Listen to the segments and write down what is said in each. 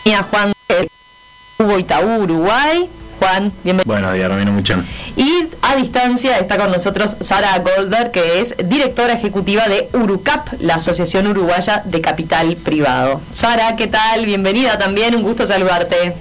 Juan Hugo Itaú, Uruguay. Juan, bienvenido. Buenos días, Romina Muchán. Y a distancia está con nosotros Sara Goldberg, que es directora ejecutiva de Urucap, la Asociación Uruguaya de Capital Privado. Sara, ¿qué tal? Bienvenida también, un gusto saludarte.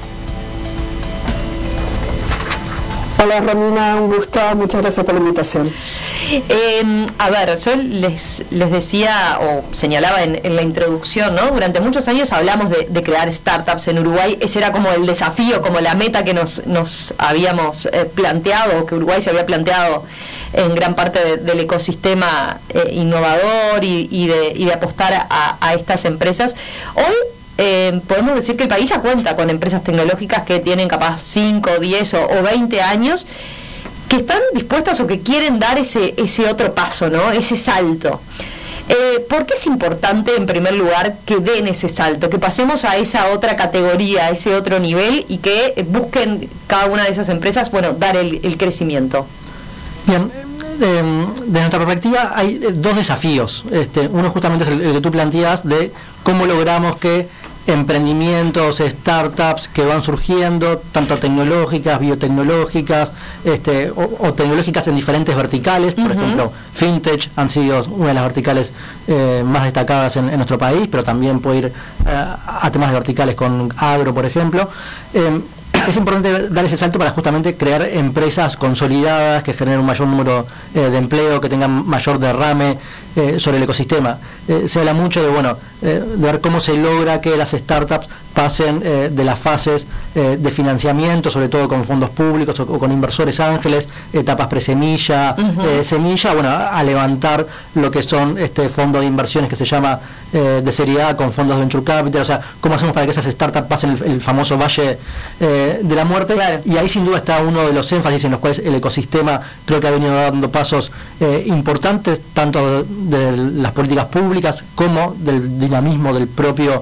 Hola Romina, un gusto, muchas gracias por la invitación. A ver, yo les decía o señalaba en la introducción, ¿no? Durante muchos años hablamos de crear startups en Uruguay. Ese era como el desafío, como la meta que nos habíamos planteado, que Uruguay se había planteado en gran parte del ecosistema innovador y de apostar a estas empresas. Hoy podemos decir que el país ya cuenta con empresas tecnológicas que tienen capaz 5, 10 o 20 años, que están dispuestas o que quieren dar ese otro paso, ¿no? Ese salto. ¿Por qué es importante, en primer lugar, que den ese salto, que pasemos a esa otra categoría, a ese otro nivel y que busquen cada una de esas empresas, bueno, dar el crecimiento? Bien, de nuestra perspectiva hay dos desafíos. Uno justamente es el que tú planteas de cómo logramos que emprendimientos, startups que van surgiendo, tanto tecnológicas, biotecnológicas, o tecnológicas en diferentes verticales, por ejemplo, FinTech han sido una de las verticales más destacadas en nuestro país, pero también puede ir a temas de verticales con agro, por ejemplo. Es importante dar ese salto para justamente crear empresas consolidadas que generen un mayor número de empleo, que tengan mayor derrame sobre el ecosistema. Se habla mucho de ver cómo se logra que las startups pasen de las fases de financiamiento, sobre todo con fondos públicos o con inversores ángeles, etapas presemilla, semilla, a levantar lo que son fondos de inversiones que se llama de serie A con fondos de venture capital. O sea, cómo hacemos para que esas startups pasen el famoso valle de la muerte. Claro. Y ahí sin duda está uno de los énfasis en los cuales el ecosistema creo que ha venido dando pasos importantes, tanto de las políticas públicas como del dinamismo del propio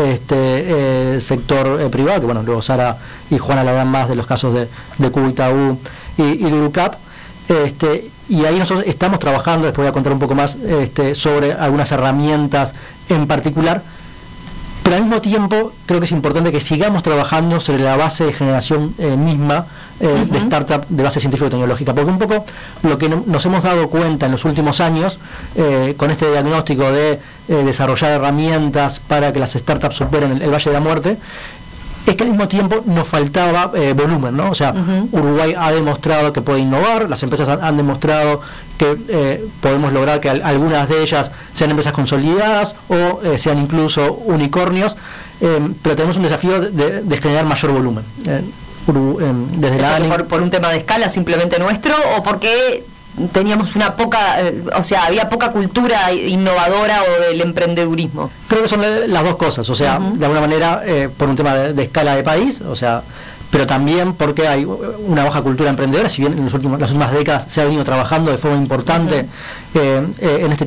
sector privado, que luego Sara y Juana hablarán más de los casos de Cubo Itaú y de Urucap. Y ahí nosotros estamos trabajando, les voy a contar un poco más sobre algunas herramientas en particular, pero al mismo tiempo creo que es importante que sigamos trabajando sobre la base de generación misma de startup de base científico-tecnológica, porque un poco lo que nos hemos dado cuenta en los últimos años con este diagnóstico de desarrollar herramientas para que las startups superen el valle de la muerte, es que al mismo tiempo nos faltaba volumen, ¿no? O sea, Uruguay ha demostrado que puede innovar, las empresas han demostrado que podemos lograr que algunas de ellas sean empresas consolidadas o sean incluso unicornios, pero tenemos un desafío de generar mayor volumen. Desde la por un tema de escala simplemente nuestro, o porque teníamos había poca cultura innovadora o del emprendedurismo. Creo que son las dos cosas, o sea, de alguna manera por un tema de escala de país, o sea, pero también porque hay una baja cultura emprendedora, si bien en las últimas décadas se ha venido trabajando de forma importante en este